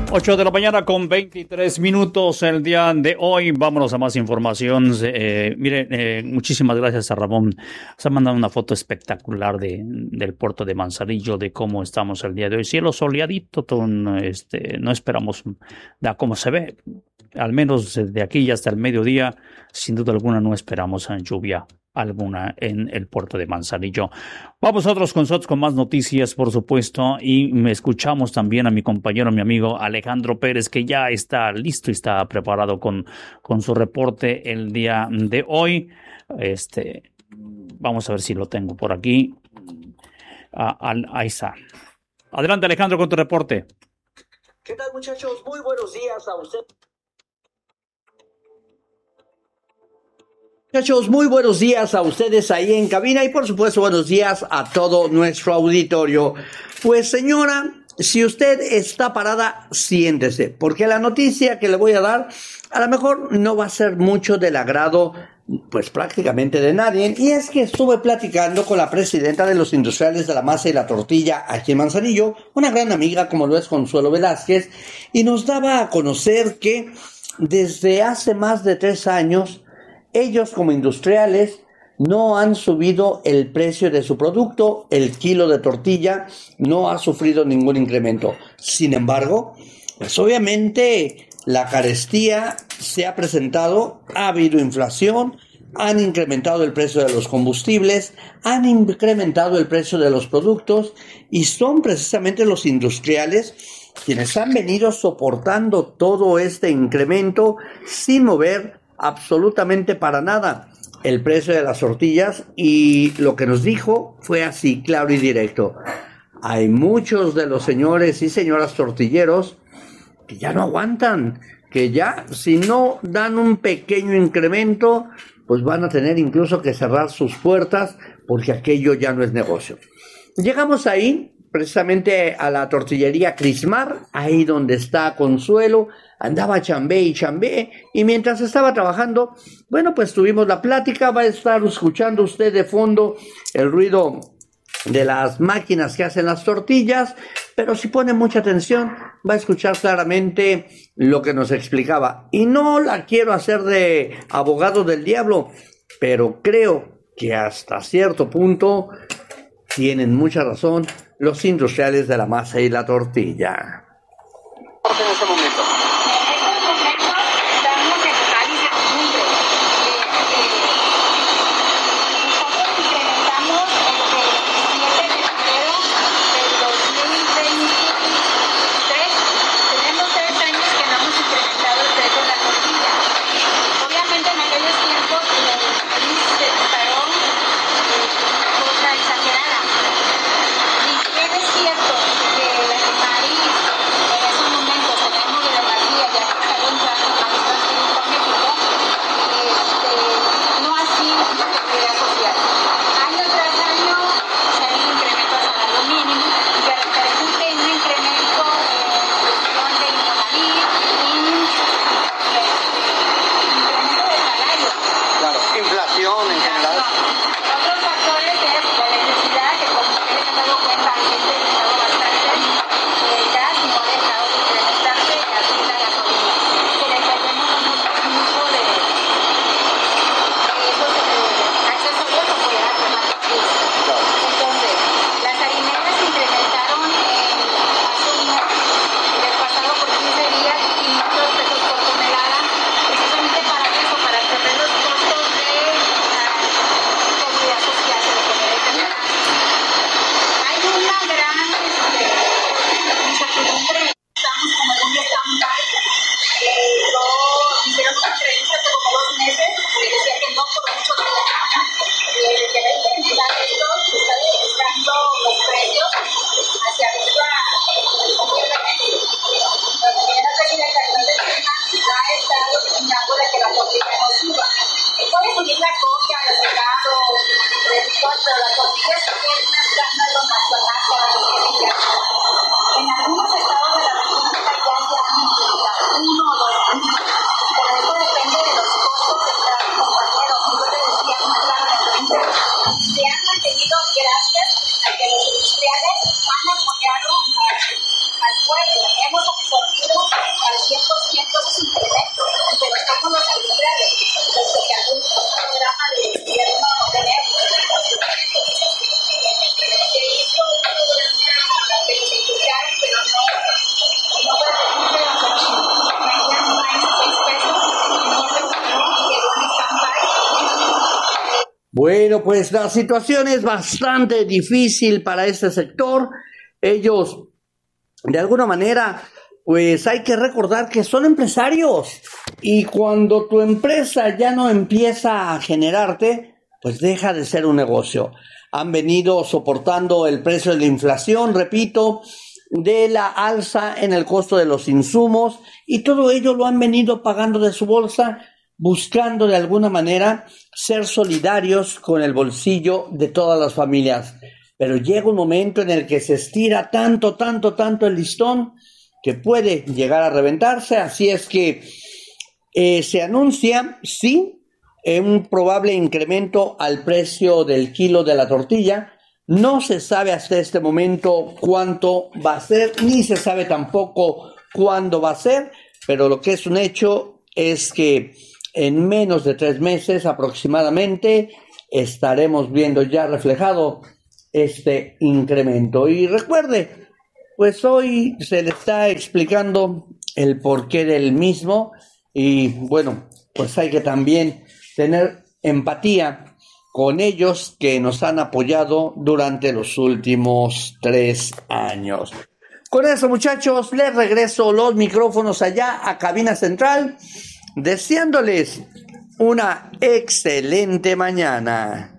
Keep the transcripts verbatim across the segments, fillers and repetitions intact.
ocho de la mañana con veintitrés minutos el día de hoy. Vámonos a más información. Eh, mire, eh, muchísimas gracias a Ramón. Se ha mandado una foto espectacular de, del puerto de Manzanillo, de cómo estamos el día de hoy. Cielo soleadito, ton, este, no esperamos da cómo se ve. Al menos de aquí y hasta el mediodía, sin duda alguna, no esperamos lluvia alguna en el puerto de Manzanillo. Vamos a otros consultos con más noticias, por supuesto, y me escuchamos también a mi compañero, mi amigo Alejandro Pérez, que ya está listo y está preparado con, con su reporte el día de hoy. Este, vamos a ver si lo tengo por aquí. Ah, ahí está. Adelante, Alejandro, con tu reporte. ¿Qué tal, muchachos? Muy buenos días a usted. Muchachos, muy buenos días a ustedes ahí en cabina y por supuesto buenos días a todo nuestro auditorio. Pues señora, si usted está parada, siéntese, porque la noticia que le voy a dar a lo mejor no va a ser mucho del agrado, pues prácticamente de nadie, y es que estuve platicando con la presidenta de los industriales de la masa y la tortilla aquí en Manzanillo, una gran amiga como lo es Consuelo Velázquez, y nos daba a conocer que desde hace más de tres años ellos como industriales no han subido el precio de su producto, el kilo de tortilla no ha sufrido ningún incremento. Sin embargo, pues obviamente la carestía se ha presentado, ha habido inflación, han incrementado el precio de los combustibles, han incrementado el precio de los productos y son precisamente los industriales quienes han venido soportando todo este incremento sin mover absolutamente para nada el precio de las tortillas, y lo que nos dijo fue así, claro y directo. Hay muchos de los señores y señoras tortilleros que ya no aguantan, que ya si no dan un pequeño incremento, pues van a tener incluso que cerrar sus puertas porque aquello ya no es negocio. Llegamos ahí precisamente a la tortillería Crismar, ahí donde está Consuelo. Andaba chambé y chambé, y mientras estaba trabajando, bueno, pues tuvimos la plática. Va a estar escuchando usted de fondo el ruido de las máquinas que hacen las tortillas, pero si pone mucha atención, va a escuchar claramente lo que nos explicaba. Y no la quiero hacer de abogado del diablo, pero creo que hasta cierto punto tienen mucha razón los industriales de la masa y la tortilla. En este momento. Es cierto que el país en esos momentos tenemos Bueno, pues la situación es bastante difícil para este sector. Ellos, de alguna manera, pues hay que recordar que son empresarios. Y cuando tu empresa ya no empieza a generarte, pues deja de ser un negocio. Han venido soportando el precio de la inflación, repito, de la alza en el costo de los insumos, y todo ello lo han venido pagando de su bolsa, buscando de alguna manera ser solidarios con el bolsillo de todas las familias. Pero llega un momento en el que se estira tanto, tanto, tanto el listón que puede llegar a reventarse. Así es que eh, se anuncia, sí, eh, un probable incremento al precio del kilo de la tortilla. No se sabe hasta este momento cuánto va a ser, ni se sabe tampoco cuándo va a ser, pero lo que es un hecho es que en menos de tres meses aproximadamente estaremos viendo ya reflejado este incremento. Y recuerde, pues hoy se le está explicando el porqué del mismo, y bueno, pues hay que también tener empatía con ellos que nos han apoyado durante los últimos tres años. Con eso, muchachos, les regreso los micrófonos allá a Cabina Central, deseándoles una excelente mañana.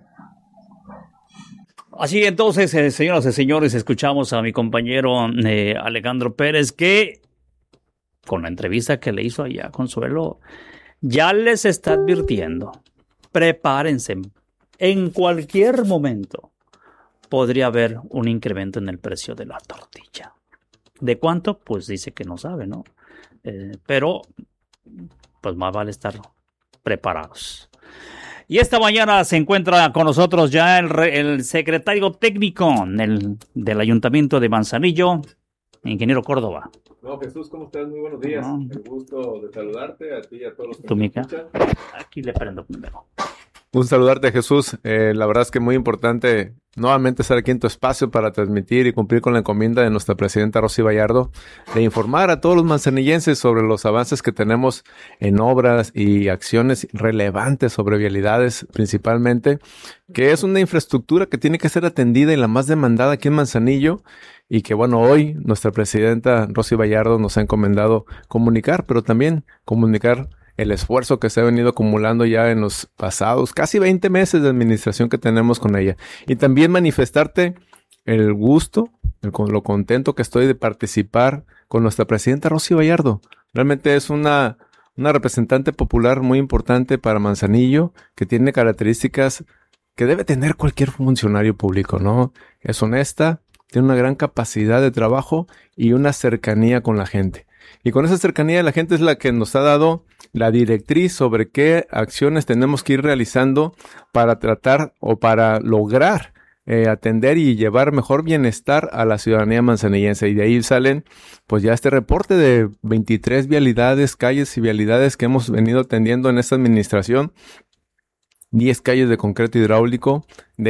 Así entonces, eh, señoras y señores, escuchamos a mi compañero eh, Alejandro Pérez, que con la entrevista que le hizo allá a Consuelo, ya les está advirtiendo, prepárense, en cualquier momento podría haber un incremento en el precio de la tortilla. ¿De cuánto? Pues dice que no sabe, ¿no? Eh, pero pues más vale estar preparados. Y esta mañana se encuentra con nosotros ya el, el secretario técnico del, del Ayuntamiento de Manzanillo, ingeniero Córdoba. No, Jesús, ¿cómo estás? Muy buenos días. No. El gusto de saludarte a ti y a todos los que ¿Tú, nos Mica? escuchan. Aquí le prendo primero. Un saludarte, Jesús. Eh, la verdad es que muy importante nuevamente estar aquí en tu espacio para transmitir y cumplir con la encomienda de nuestra presidenta Rosy Bayardo de informar a todos los manzanillenses sobre los avances que tenemos en obras y acciones relevantes sobre vialidades principalmente, que es una infraestructura que tiene que ser atendida y la más demandada aquí en Manzanillo, y que bueno, hoy nuestra presidenta Rosy Bayardo nos ha encomendado comunicar, pero también comunicar el esfuerzo que se ha venido acumulando ya en los pasados casi veinte meses de administración que tenemos con ella. Y también manifestarte el gusto, el, lo contento que estoy de participar con nuestra presidenta Rosy Bayardo. Realmente es una, una representante popular muy importante para Manzanillo, que tiene características que debe tener cualquier funcionario público, ¿no? Es honesta, tiene una gran capacidad de trabajo y una cercanía con la gente. Y con esa cercanía la gente es la que nos ha dado la directriz sobre qué acciones tenemos que ir realizando para tratar o para lograr eh, atender y llevar mejor bienestar a la ciudadanía manzanillense. Y de ahí salen pues ya este reporte de veintitrés vialidades, calles y vialidades que hemos venido atendiendo en esta administración. diez calles de concreto hidráulico,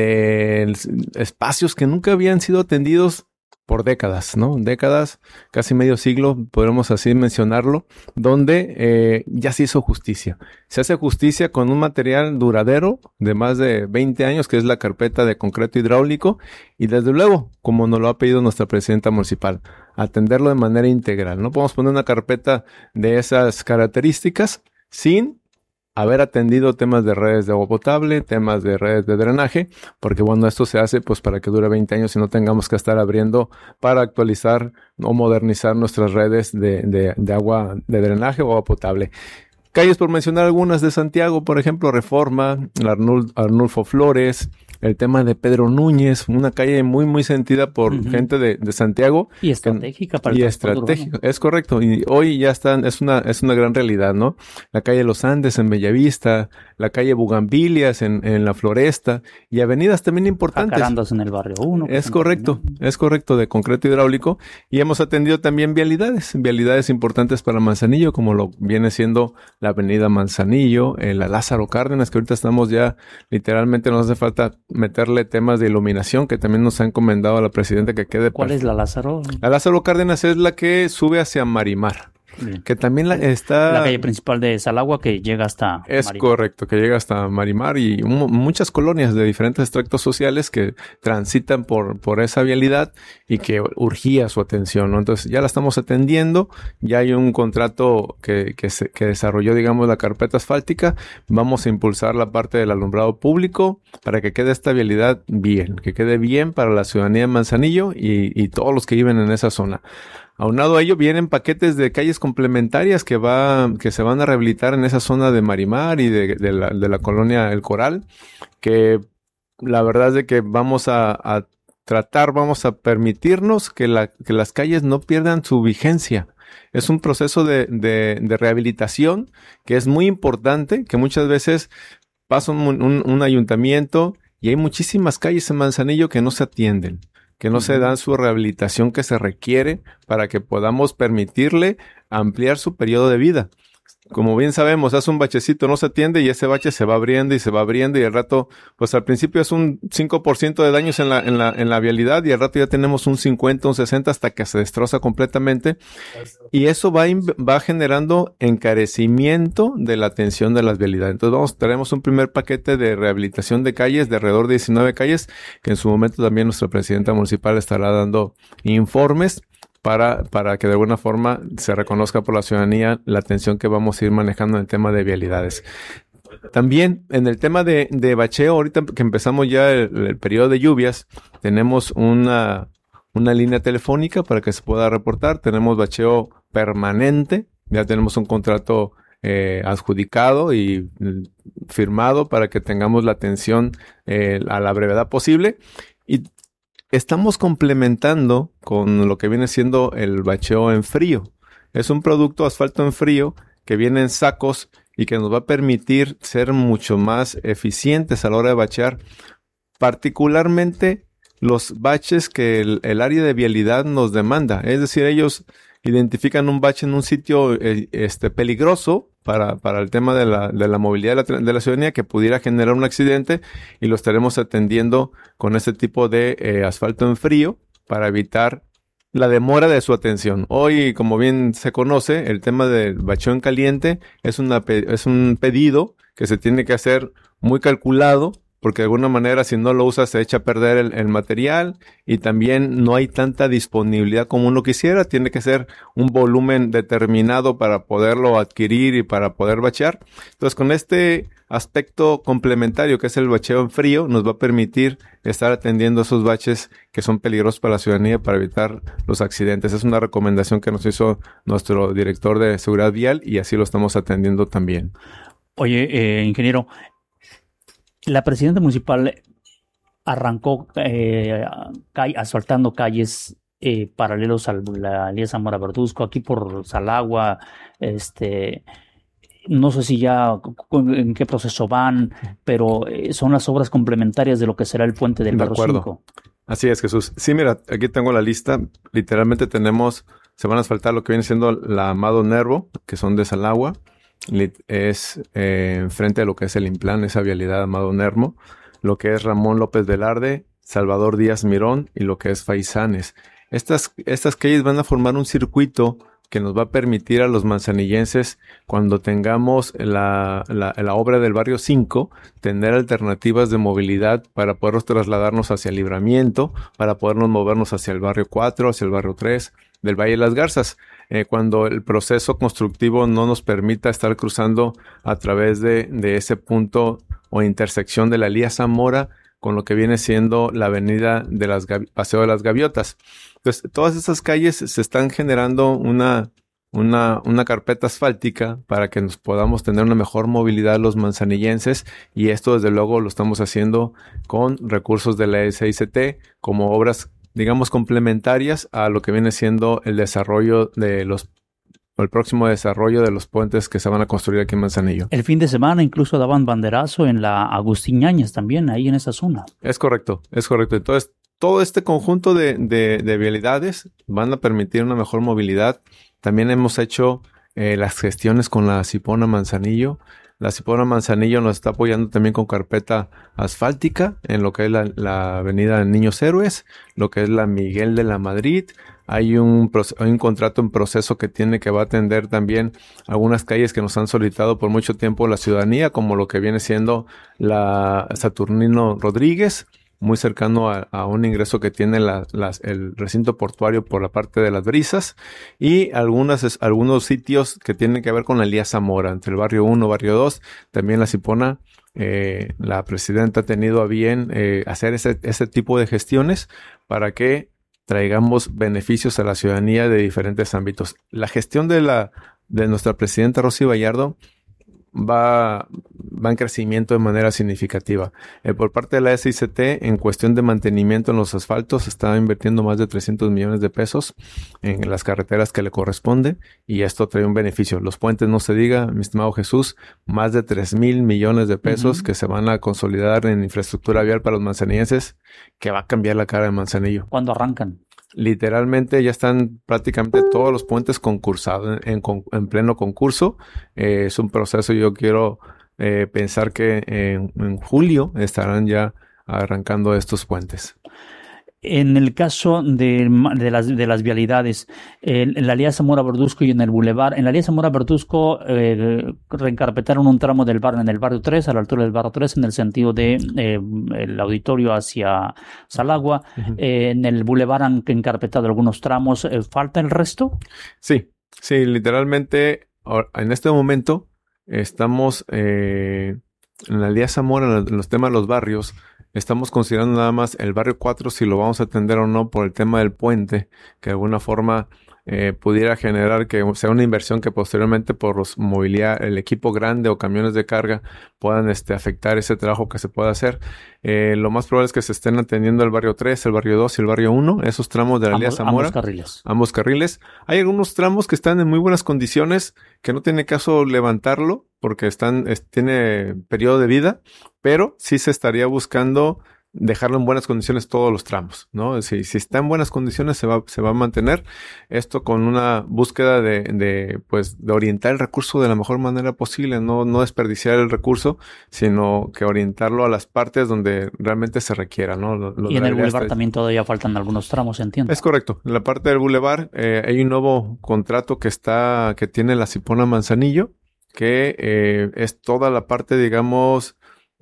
de espacios que nunca habían sido atendidos por décadas, ¿no? Décadas, casi medio siglo, podremos así mencionarlo, donde eh, ya se hizo justicia. Se hace justicia con un material duradero de más de veinte años, que es la carpeta de concreto hidráulico, y desde luego, como nos lo ha pedido nuestra presidenta municipal, atenderlo de manera integral. No podemos poner una carpeta de esas características sin haber atendido temas de redes de agua potable, temas de redes de drenaje, porque bueno, esto se hace pues para que dure veinte años y no tengamos que estar abriendo para actualizar o modernizar nuestras redes de, de, de agua de drenaje o agua potable. Calles, por mencionar algunas de Santiago, por ejemplo, Reforma, Arnul, Arnulfo Flores, el tema de Pedro Núñez, una calle muy, muy sentida por uh-huh. gente de, de Santiago. Y estratégica para el Y estratégica, es correcto. Y hoy ya están, es una, es una gran realidad, ¿no? La calle Los Andes en Bellavista, la calle Bugambilias en, en La Floresta, y avenidas también importantes. Jacarandas en el barrio uno. Es correcto, también. es correcto, de concreto hidráulico. Y hemos atendido también vialidades, vialidades importantes para Manzanillo, como lo viene siendo la avenida Manzanillo, eh, la Lázaro Cárdenas, que ahorita estamos ya, literalmente nos hace falta meterle temas de iluminación, que también nos ha encomendado a la presidenta que quede. ¿Cuál es la Lázaro? La Lázaro Cárdenas es la que sube hacia Marimar. Bien. que también la, está... La calle principal de Salagua que llega hasta Es Marimar. correcto, que llega hasta Marimar y mu- muchas colonias de diferentes extractos sociales que transitan por, por esa vialidad y que urgía su atención, ¿no? Entonces ya la estamos atendiendo, ya hay un contrato que, que, se, que desarrolló, digamos, la carpeta asfáltica. Vamos a impulsar la parte del alumbrado público para que quede esta vialidad bien, que quede bien para la ciudadanía de Manzanillo y, y todos los que viven en esa zona. Aunado a ello vienen paquetes de calles complementarias que va, que se van a rehabilitar en esa zona de Marimar y de, de, la, de la colonia El Coral, que la verdad es de que vamos a, a tratar, vamos a permitirnos que, la, que las calles no pierdan su vigencia. Es un proceso de, de, de rehabilitación que es muy importante, que muchas veces pasa un, un, un ayuntamiento y hay muchísimas calles en Manzanillo que no se atienden, que no se dan su rehabilitación que se requiere para que podamos permitirle ampliar su periodo de vida. Como bien sabemos, hace un bachecito, no se atiende y ese bache se va abriendo y se va abriendo y al rato, pues al principio es un cinco por ciento de daños en la, en la, en la vialidad y al rato ya tenemos un cincuenta, un sesenta hasta que se destroza completamente. Y eso va, va generando encarecimiento de la atención de las vialidades. Entonces vamos, traemos un primer paquete de rehabilitación de calles, de alrededor de diecinueve calles, que en su momento también nuestra presidenta municipal estará dando informes para, para que de alguna forma se reconozca por la ciudadanía la atención que vamos a ir manejando en el tema de vialidades. También en el tema de, de bacheo, ahorita que empezamos ya el, el periodo de lluvias, tenemos una, una línea telefónica para que se pueda reportar. Tenemos bacheo permanente, ya tenemos un contrato eh, adjudicado y mm, firmado para que tengamos la atención eh, a la brevedad posible. Y estamos complementando con lo que viene siendo el bacheo en frío. Es un producto asfalto en frío que viene en sacos y que nos va a permitir ser mucho más eficientes a la hora de bachear, particularmente los baches que el, el área de vialidad nos demanda. Es decir, ellos identifican un bache en un sitio eh, este, peligroso para, para el tema de la, de la movilidad de la, de la ciudadanía que pudiera generar un accidente y lo estaremos atendiendo con este tipo de eh, asfalto en frío para evitar la demora de su atención. Hoy, como bien se conoce, el tema del bacheo en caliente es, una, es un pedido que se tiene que hacer muy calculado, porque de alguna manera si no lo usas se echa a perder el, el material y también no hay tanta disponibilidad como uno quisiera. Tiene que ser un volumen determinado para poderlo adquirir y para poder bachear. Entonces, con este aspecto complementario que es el bacheo en frío, nos va a permitir estar atendiendo esos baches que son peligrosos para la ciudadanía para evitar los accidentes. Es una recomendación que nos hizo nuestro director de seguridad vial y así lo estamos atendiendo también. Oye, eh, ingeniero, la presidenta municipal arrancó eh, calle, asfaltando calles eh, paralelos a la Elías Zamora Verduzco, aquí por Salagua, este, no sé si ya en qué proceso van, pero eh, son las obras complementarias de lo que será el puente del Barrio cinco. Así es, Jesús. Sí, mira, aquí tengo la lista. Literalmente tenemos, se van a asfaltar lo que viene siendo la Amado Nervo, que son de Salagua. Es eh, enfrente de lo que es el Implan, esa vialidad Amado Nervo, lo que es Ramón López Velarde, Salvador Díaz Mirón y lo que es Faisanes. Estas, estas calles van a formar un circuito que nos va a permitir a los manzanillenses, cuando tengamos la, la, la obra del Barrio cinco, tener alternativas de movilidad para poder trasladarnos hacia el Libramiento, para podernos movernos hacia el Barrio cuatro, hacia el Barrio tres, del Valle de las Garzas. Eh, cuando el proceso constructivo no nos permita estar cruzando a través de, de ese punto o intersección de la Elías Zamora con lo que viene siendo la avenida de las Paseo de las Gaviotas. Entonces, todas estas calles se están generando una, una, una carpeta asfáltica para que nos podamos tener una mejor movilidad los manzanillenses, y esto desde luego lo estamos haciendo con recursos de la S I C T como obras, digamos, complementarias a lo que viene siendo el desarrollo de los el próximo desarrollo de los puentes que se van a construir aquí en Manzanillo. El fin de semana incluso daban banderazo en la Agustín Ñañez también, ahí en esa zona. Es correcto, es correcto. Entonces, todo este conjunto de, de, de vialidades van a permitir una mejor movilidad. También hemos hecho eh, las gestiones con la Cipona Manzanillo. La Cipona Manzanillo nos está apoyando también con carpeta asfáltica en lo que es la, la avenida Niños Héroes, lo que es la Miguel de la Madrid, Hay un, hay un contrato en proceso que tiene que va a atender también algunas calles que nos han solicitado por mucho tiempo la ciudadanía, como lo que viene siendo la Saturnino Rodríguez, muy cercano a, a un ingreso que tiene la, las, el recinto portuario por la parte de las Brisas, y algunas, algunos sitios que tienen que ver con la Elías Zamora, entre el barrio uno, barrio dos, también la Cipona. Eh, la presidenta ha tenido a bien eh, hacer ese, ese tipo de gestiones para que traigamos beneficios a la ciudadanía de diferentes ámbitos. La gestión de la de nuestra presidenta Rosy Bayardo va, va en crecimiento de manera significativa. Eh, por parte de la S I C T, en cuestión de mantenimiento en los asfaltos, está invirtiendo más de trescientos millones de pesos en las carreteras que le corresponde, y esto trae un beneficio. Los puentes, no se diga, mi estimado Jesús, más de tres mil millones de pesos uh-huh. que se van a consolidar en infraestructura vial para los manzanillenses, que va a cambiar la cara de Manzanillo. ¿Cuándo arrancan? Literalmente ya están prácticamente todos los puentes concursados, en, en, en pleno concurso. Eh, es un proceso, yo quiero eh, pensar que en, en julio estarán ya arrancando estos puentes. En el caso de, de, las, de las vialidades, en, en la Elías Zamora Verduzco y en el Boulevard, en la Elías Zamora Verduzco eh, reencarpetaron un tramo del barrio en el barrio tres, a la altura del barrio tres, en el sentido de eh, el auditorio hacia Salagua. Uh-huh. Eh, en el Boulevard han encarpetado algunos tramos. Eh, ¿Falta el resto? Sí, sí, literalmente en este momento estamos eh, en la Elías Zamora, en los temas de los barrios. Estamos considerando nada más el barrio cuatro, si lo vamos a atender o no por el tema del puente, que de alguna forma eh, pudiera generar que sea una inversión que posteriormente por los movilidad, el equipo grande o camiones de carga puedan este, afectar ese trabajo que se pueda hacer. Eh, lo más probable es que se estén atendiendo el barrio tres, el barrio dos y el barrio uno, esos tramos de la Elías Zamora. Ambos carriles. Ambos carriles. Hay algunos tramos que están en muy buenas condiciones, que no tiene caso levantarlo, porque están, es, tiene periodo de vida, pero sí se estaría buscando dejarlo en buenas condiciones todos los tramos, ¿no? Si, si está en buenas condiciones se va, se va a mantener esto con una búsqueda de, de, pues, de orientar el recurso de la mejor manera posible, no, no desperdiciar el recurso, sino que orientarlo a las partes donde realmente se requiera, ¿no? Lo, lo y en el Boulevard también todavía faltan algunos tramos, entiendo. Es correcto. En la parte del Boulevard eh, hay un nuevo contrato que está, que tiene la Cipona Manzanillo, que eh, es toda la parte, digamos,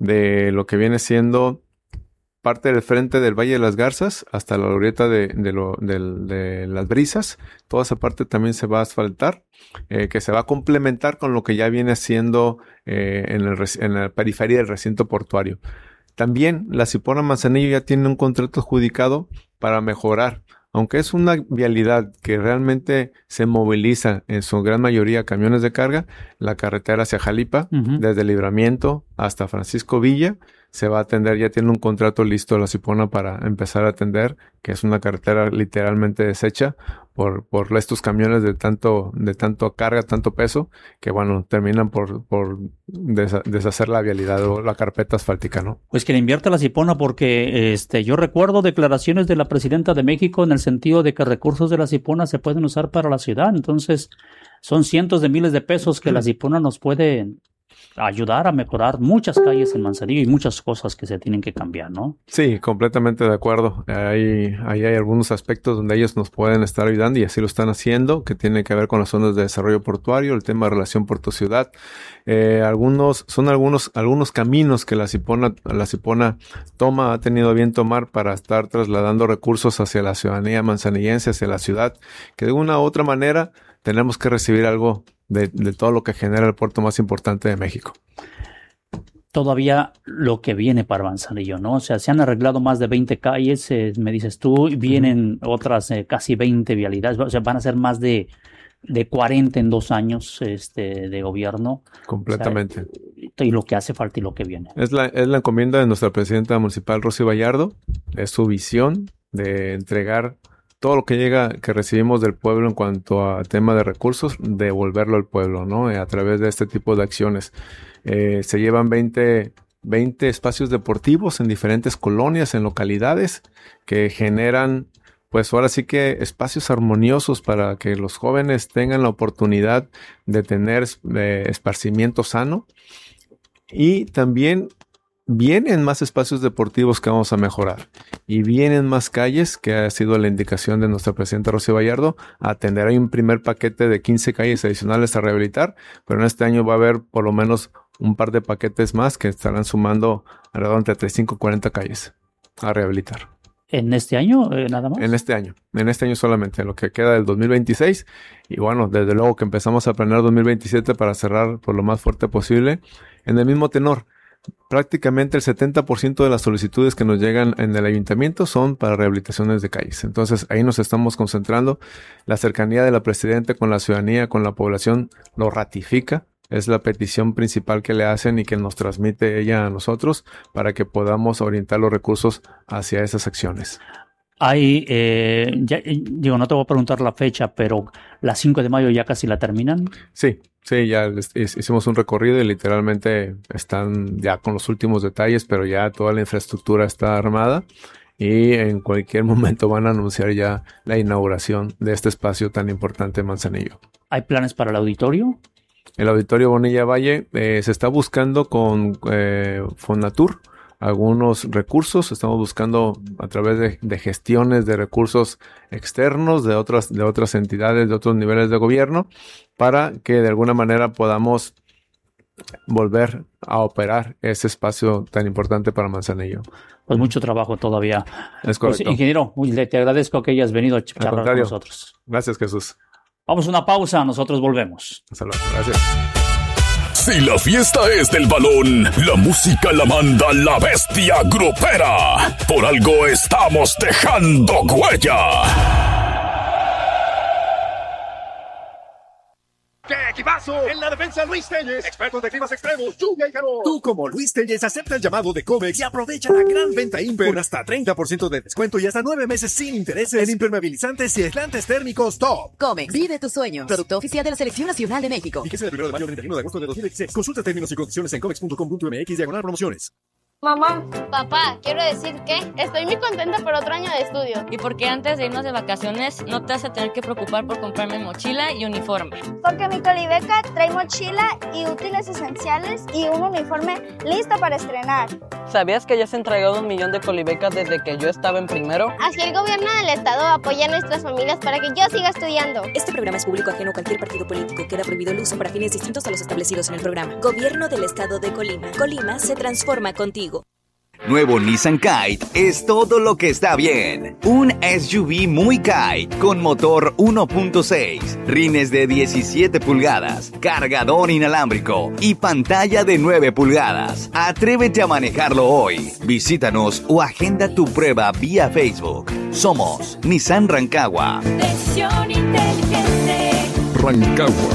de lo que viene siendo parte del frente del Valle de las Garzas hasta la glorieta de, de, lo, de, de las Brisas. Toda esa parte también se va a asfaltar, eh, que se va a complementar con lo que ya viene haciendo eh, en, el, en la periferia del recinto portuario. También la Cipona Manzanillo ya tiene un contrato adjudicado para mejorar. Aunque es una vialidad que realmente se moviliza en su gran mayoría camiones de carga, la carretera hacia Jalipa, uh-huh. desde Libramiento hasta Francisco Villa, se va a atender, ya tiene un contrato listo la Cipona para empezar a atender, que es una carretera literalmente deshecha por, por estos camiones de tanto, de tanto carga, tanto peso, que bueno, terminan por, por desa, deshacer la vialidad o la carpeta asfáltica, ¿no? Pues que le invierta la Cipona, porque este, yo recuerdo declaraciones de la presidenta de México en el sentido de que recursos de la Cipona se pueden usar para la ciudad, entonces son cientos de miles de pesos que la Cipona nos puede ayudar a mejorar muchas calles en Manzanillo y muchas cosas que se tienen que cambiar, ¿no? Sí, completamente de acuerdo. Ahí, ahí hay algunos aspectos donde ellos nos pueden estar ayudando y así lo están haciendo, que tiene que ver con las zonas de desarrollo portuario, el tema de relación puerto-ciudad. Eh, algunos, son algunos, algunos caminos que la Cipona, la Cipona toma, ha tenido a bien tomar para estar trasladando recursos hacia la ciudadanía manzanillense, hacia la ciudad, que de una u otra manera tenemos que recibir algo de, de todo lo que genera el puerto más importante de México. Todavía lo que viene para Manzanillo, ¿no? O sea, se han arreglado más de veinte calles, eh, me dices tú, vienen uh-huh. otras eh, casi veinte vialidades, o sea, van a ser más de, de cuarenta en dos años este, de gobierno. Completamente. O sea, y lo que hace falta y lo que viene. Es la, es la encomienda de nuestra presidenta municipal, Rosy Bayardo, es su visión de entregar todo lo que llega, que recibimos del pueblo en cuanto a tema de recursos, devolverlo al pueblo, ¿no? A través de este tipo de acciones. Eh, se llevan veinte, veinte espacios deportivos en diferentes colonias, en localidades, que generan, pues ahora sí que espacios armoniosos para que los jóvenes tengan la oportunidad de tener eh, esparcimiento sano. Y también vienen más espacios deportivos que vamos a mejorar y vienen más calles, que ha sido la indicación de nuestra presidenta Rocío Bayardo, a atender. Hay un primer paquete de quince calles adicionales a rehabilitar, pero en este año va a haber por lo menos un par de paquetes más que estarán sumando alrededor entre treinta y cinco y cuarenta calles a rehabilitar. ¿En este año eh, nada más? En este año, en este año solamente, en lo que queda del dos mil veintiséis. Y bueno, desde luego que empezamos a planear dos mil veintisiete para cerrar por lo más fuerte posible. En el mismo tenor, prácticamente el setenta por ciento de las solicitudes que nos llegan en el ayuntamiento son para rehabilitaciones de calles. Entonces ahí nos estamos concentrando. La cercanía de la presidenta con la ciudadanía, con la población, lo ratifica. Es la petición principal que le hacen y que nos transmite ella a nosotros para que podamos orientar los recursos hacia esas acciones. Hay, eh, ya, digo, no te voy a preguntar la fecha, pero la cinco de mayo ya casi la terminan. Sí, sí, ya hicimos un recorrido y literalmente están ya con los últimos detalles, pero ya toda la infraestructura está armada y en cualquier momento van a anunciar ya la inauguración de este espacio tan importante en Manzanillo. ¿Hay planes para el auditorio? El Auditorio Bonilla Valle eh, se está buscando con eh, Fonatur algunos recursos. Estamos buscando a través de, de gestiones de recursos externos de otras, de otras entidades, de otros niveles de gobierno, para que de alguna manera podamos volver a operar ese espacio tan importante para Manzanillo. Pues mucho trabajo todavía. Es correcto. Pues, ingeniero, te agradezco que hayas venido a charlar con nosotros. Gracias, Jesús. Vamos a una pausa, nosotros volvemos. Hasta luego, gracias. Si la fiesta es del balón, la música la manda la bestia grupera. Por algo estamos dejando huella. ¡Qué equipazo! En la defensa, Luis Telles, expertos de climas extremos, lluvia y calor. Tú, como Luis Telles, acepta el llamado de Comex y aprovecha la gran venta Imper con hasta treinta por ciento de descuento y hasta nueve meses sin intereses en impermeabilizantes y aislantes térmicos top. Comex, vive tus sueños. Producto oficial de la Selección Nacional de México. Fíjese del primero de mayo al treinta y uno de agosto de dos mil veintiséis. Consulta términos y condiciones en comex punto com punto m x diagonal promociones. Mamá, papá, quiero decir que estoy muy contenta por otro año de estudio. Y porque antes de irnos de vacaciones no te vas a tener que preocupar por comprarme mochila y uniforme. Porque mi Colibeca trae mochila y útiles esenciales y un uniforme listo para estrenar. ¿Sabías que ya se han entregado un millón de Colibecas desde que yo estaba en primero? Así el gobierno del estado apoya a nuestras familias para que yo siga estudiando. Este programa es público ajeno a cualquier partido político. Queda prohibido el uso para fines distintos a los establecidos en el programa. Gobierno del estado de Colima. Colima se transforma contigo. Nuevo Nissan Kite es todo lo que está bien. Un S U V muy Kite con motor uno punto seis, rines de diecisiete pulgadas, cargador inalámbrico y pantalla de nueve pulgadas. Atrévete a manejarlo hoy. Visítanos o agenda tu prueba vía Facebook. Somos Nissan Rancagua. Decisión inteligente. Rancagua.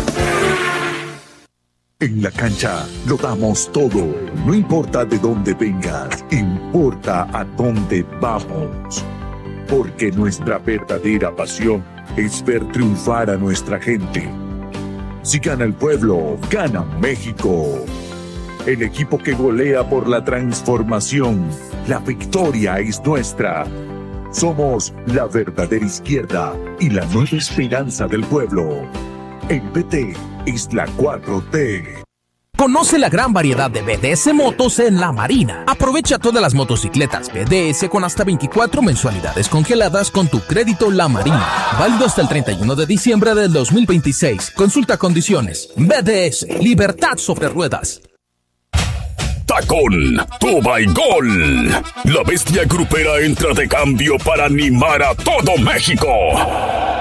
En la cancha lo damos todo, no importa de dónde vengas, importa a dónde vamos. Porque nuestra verdadera pasión es ver triunfar a nuestra gente. Si gana el pueblo, gana México. El equipo que golea por la transformación, la victoria es nuestra. Somos la verdadera izquierda y la nueva esperanza del pueblo. El P T es la cuatro T. Conoce la gran variedad de B D S motos en La Marina. Aprovecha todas las motocicletas B D S con hasta veinticuatro mensualidades congeladas con tu crédito La Marina. Válido hasta el treinta y uno de diciembre del dos mil veintiséis. Consulta condiciones. B D S, libertad sobre ruedas. Tacón, Tuba y Gol. La bestia grupera entra de cambio para animar a todo México.